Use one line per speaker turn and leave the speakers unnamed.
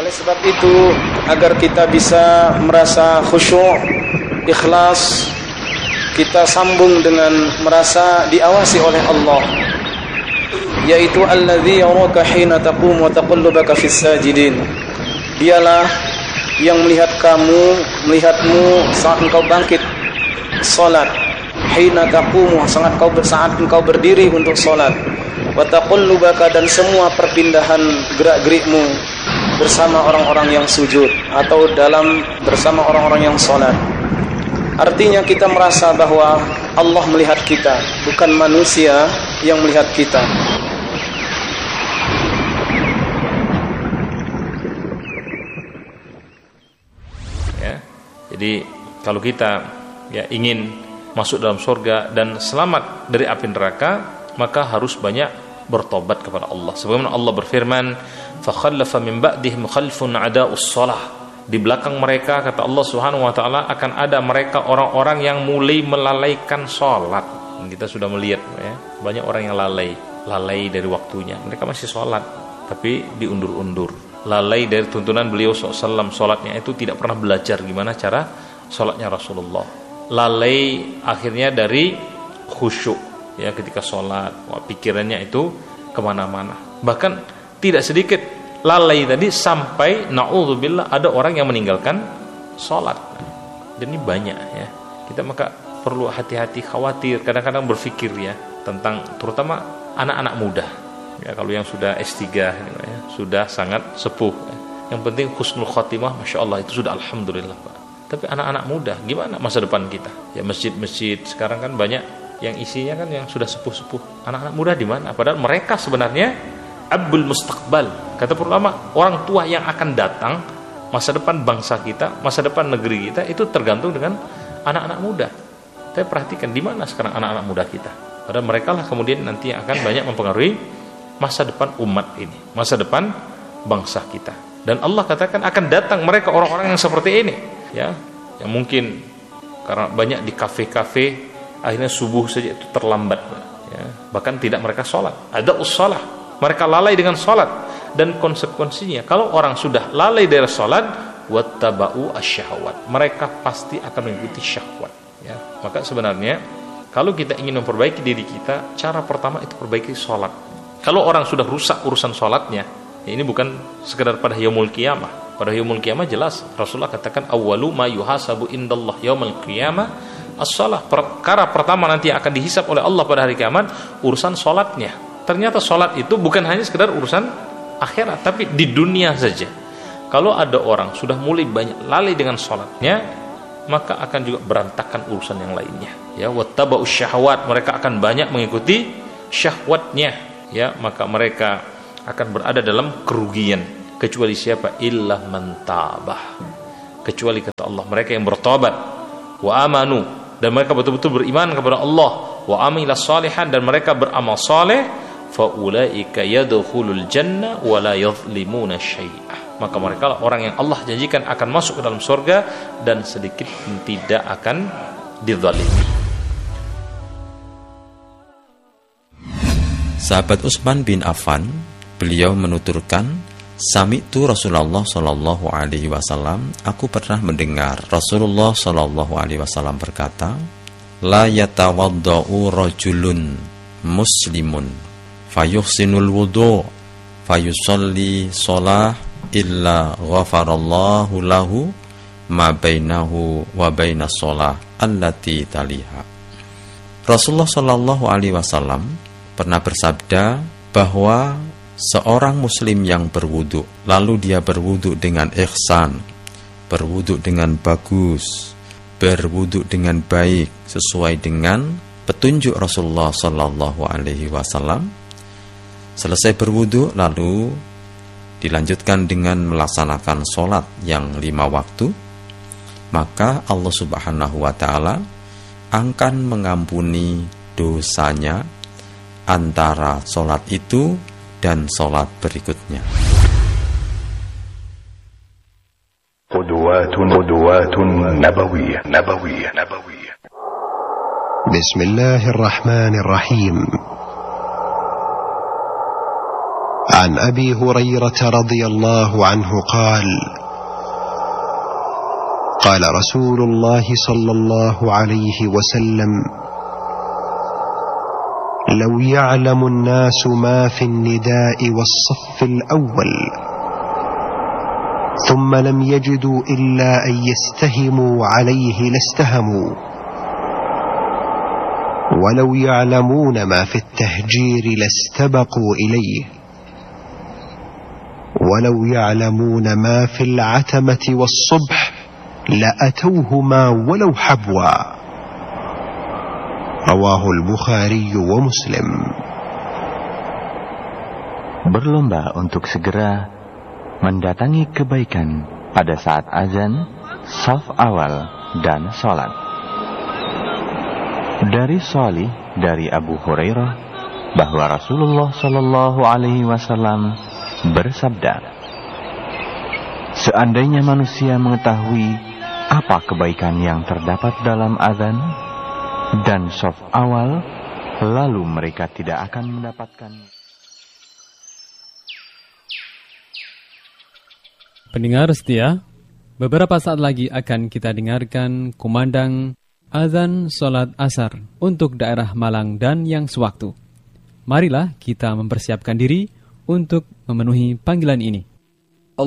Oleh sebab itu, agar kita bisa merasa khusyuk, ikhlas, kita sambung dengan merasa diawasi oleh Allah, yaitu alladzi yaraka hina taqum wa taqallubaka fis sajidin. Dialah yang melihatmu saat engkau bangkit salat, hina taqum, saat engkau berdiri untuk salat, wa taqallubaka, dan semua perpindahan gerak-gerikmu bersama orang-orang yang sujud atau bersama orang-orang yang salat. Artinya kita merasa bahwa Allah melihat kita, bukan manusia yang melihat kita.
Ya, jadi kalau kita ingin masuk dalam surga dan selamat dari api neraka, maka harus banyak bertobat kepada Allah. Sebagaimana Allah berfirman, "Fakhallafa min ba'dihim khalfun adaa'us shalah." Di belakang mereka, kata Allah Subhanahu wa taala, akan ada mereka orang-orang yang mulai melalaikan salat. Kita sudah melihat banyak orang yang lalai dari waktunya. Mereka masih salat tapi diundur-undur. Lalai dari tuntunan beliau SAW, salatnya itu tidak pernah belajar gimana cara salatnya Rasulullah. Lalai akhirnya dari khusyuk ketika salat, pikirannya itu kemana-mana. Bahkan tidak sedikit lalai tadi sampai na'udzubillah ada orang yang meninggalkan sholat. Dan ini banyak kita maka perlu hati-hati, khawatir, kadang-kadang berpikir tentang terutama anak-anak muda kalau yang sudah S3 sudah sangat sepuh yang penting husnul khotimah, masya Allah, itu sudah alhamdulillah Pak. Tapi anak-anak muda gimana masa depan kita? Masjid-masjid sekarang kan banyak yang isinya kan yang sudah sepuh-sepuh. Anak-anak muda di mana? Padahal mereka sebenarnya abul mustaqbal, kata ulama, orang tua yang akan datang, masa depan bangsa kita, masa depan negeri kita itu tergantung dengan anak-anak muda. Tapi perhatikan di mana sekarang anak-anak muda kita. Padahal mereka lah kemudian nanti yang akan banyak mempengaruhi masa depan umat ini, masa depan bangsa kita. Dan Allah katakan akan datang mereka orang-orang yang seperti ini, yang mungkin karena banyak di kafe-kafe akhirnya subuh saja itu terlambat, bahkan tidak mereka sholat, ada ussalah. Mereka lalai dengan sholat. Dan konsekuensinya kalau orang sudah lalai dari sholat, wattaba'u asyahawat, mereka pasti akan mengikuti syahwat. Maka sebenarnya kalau kita ingin memperbaiki diri kita, cara pertama itu perbaiki sholat. Kalau orang sudah rusak urusan sholatnya, ini bukan sekedar pada yaumul qiyamah. Pada yaumul qiyamah jelas Rasulullah katakan, awwalu ma yuhasabu indallah yaumul qiyamah as-shalah. Perkara pertama nanti yang akan dihisab oleh Allah pada hari kiamat urusan sholatnya. Ternyata sholat itu bukan hanya sekedar urusan akhirat, tapi di dunia saja. Kalau ada orang sudah mulai banyak lalai dengan sholatnya, maka akan juga berantakan urusan yang lainnya. Wattaba'u syahwat, mereka akan banyak mengikuti syahwatnya. Maka mereka akan berada dalam kerugian. Kecuali siapa? Illa man tabah. Kecuali kata Allah, mereka yang bertobat, wa amanu, dan mereka betul-betul beriman kepada Allah, wa amilas salihan, dan mereka beramal saleh, faulaika yadkhulul jannah wa la yadhlimuna syai'ah. Maka mereka orang yang Allah janjikan akan masuk ke dalam surga dan sedikit pun tidak akan dizalimi.
Sahabat Utsman bin Affan, beliau menuturkan, sami'tu Rasulullah sallallahu alaihi wasallam, aku pernah mendengar Rasulullah sallallahu alaihi wasallam berkata, la yatawaddau rajulun muslimun fayuhsinul wudu fayusalli shalah illa ghafarallahu lahu ma bainahu wa bainas shalah allati taliha. Rasulullah sallallahu alaihi wasallam pernah bersabda bahwa seorang muslim yang berwudu, lalu dia berwudu dengan ihsan, berwudu dengan bagus, berwudu dengan baik sesuai dengan petunjuk Rasulullah sallallahu alaihi wasallam. Selesai berwudu lalu dilanjutkan dengan melaksanakan sholat yang 5 waktu, maka Allah subhanahu wa ta'ala akan mengampuni dosanya antara sholat itu dan sholat berikutnya.
Qudwatun nabawiyah. Bismillahirrahmanirrahim.
عن أبي هريرة رضي الله عنه قال قال رسول الله صلى الله عليه وسلم لو يعلم الناس ما في النداء والصف الأول ثم لم يجدوا إلا أن يستهموا عليه لاستهموا ولو يعلمون ما في التهجير لاستبقوا إليه ولو يعلمون ما في العتمة والصبح لأتوهما ولو حبوا رواه البخاري ومسلم.
Berlomba untuk segera mendatangi kebaikan pada saat azan, shaf awal, dan sholat. Dari Shalih dari Abu Hurairah bahwa Rasulullah Shallallahu Alaihi Wasallam bersabda, seandainya manusia mengetahui apa kebaikan yang terdapat dalam azan dan shaf awal, lalu mereka tidak akan mendapatkan.
Pendengar setia, beberapa saat lagi akan kita dengarkan kumandang azan sholat asar untuk daerah Malang dan yang sewaktu. Marilah kita mempersiapkan diri untuk memenuhi panggilan ini.